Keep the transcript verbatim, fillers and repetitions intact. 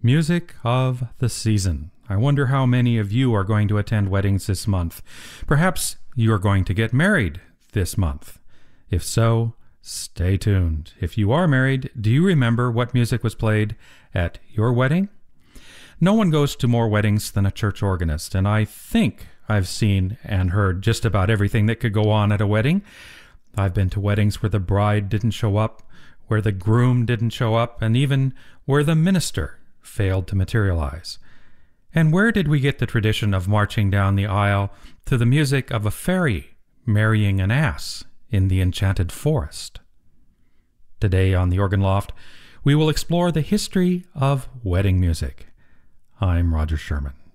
Music of the season. I wonder how many of you are going to attend weddings this month. Perhaps you are going to get married this month. If so, stay tuned. If you are married, do you remember what music was played at your wedding? No one goes to more weddings than a church organist, and I think I've seen and heard just about everything that could go on at a wedding. I've been to weddings where the bride didn't show up, where the groom didn't show up, and even where the minister failed to materialize. And where did we get the tradition of marching down the aisle to the music of a fairy marrying an ass in the enchanted forest? Today on the Organ Loft, we will explore the history of wedding music. I'm Roger Sherman.